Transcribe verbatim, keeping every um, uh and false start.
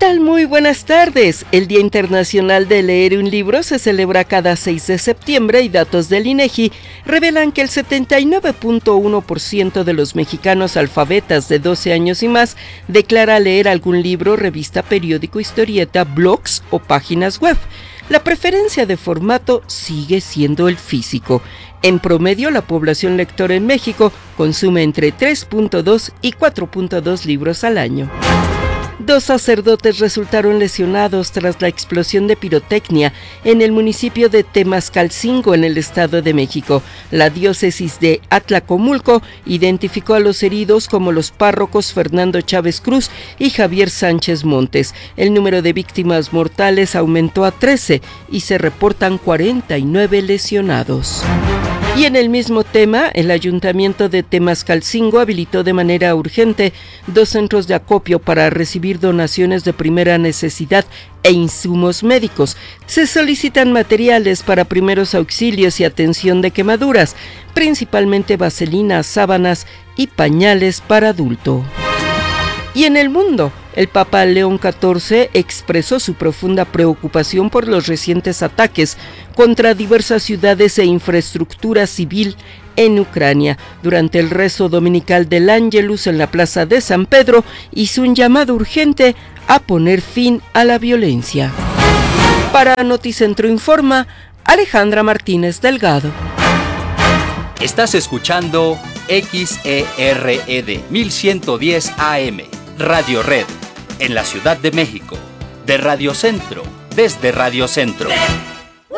tal? Muy buenas tardes. El Día Internacional de Leer un Libro se celebra cada seis de septiembre y datos del INEGI revelan que el setenta y nueve punto uno por ciento de los mexicanos alfabetas de doce años y más declara leer algún libro, revista, periódico, historieta, blogs o páginas web. La preferencia de formato sigue siendo el físico. En promedio, la población lectora en México consume entre tres punto dos y cuatro punto dos libros al año. Dos sacerdotes resultaron lesionados tras la explosión de pirotecnia en el municipio de Temascalcingo, en el Estado de México. La diócesis de Atlacomulco identificó a los heridos como los párrocos Fernando Chávez Cruz y Javier Sánchez Montes. El número de víctimas mortales aumentó a trece y se reportan cuarenta y nueve lesionados. Y en el mismo tema, el Ayuntamiento de Temascalcingo habilitó de manera urgente dos centros de acopio para recibir donaciones de primera necesidad e insumos médicos. Se solicitan materiales para primeros auxilios y atención de quemaduras, principalmente vaselinas, sábanas y pañales para adulto. Y en el mundo, el Papa León catorce expresó su profunda preocupación por los recientes ataques contra diversas ciudades e infraestructura civil en Ucrania. Durante el rezo dominical del Ángelus en la Plaza de San Pedro, hizo un llamado urgente a poner fin a la violencia. Para Noticentro Informa, Alejandra Martínez Delgado. Estás escuchando X E R E D mil ciento diez A M. Radio Red, en la Ciudad de México, de Radio Centro, desde Radio Centro.